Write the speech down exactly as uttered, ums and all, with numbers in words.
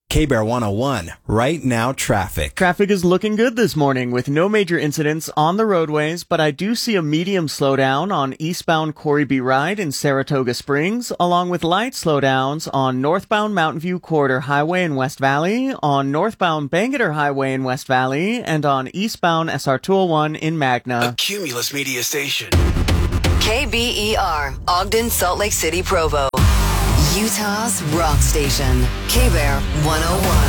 K-Bear one oh one, right now traffic. Traffic is looking good this morning with no major incidents on the roadways, but I do see a medium slowdown on eastbound Corey B. Ride in Saratoga Springs, along with light slowdowns on northbound Mountain View Corridor Highway in West Valley, on northbound Bangerter Highway in West Valley, and on eastbound S R two oh one in Magna. A Cumulus Media Station. K B E R, Ogden, Salt Lake City, Provo. Utah's rock station. K-Bear one oh one.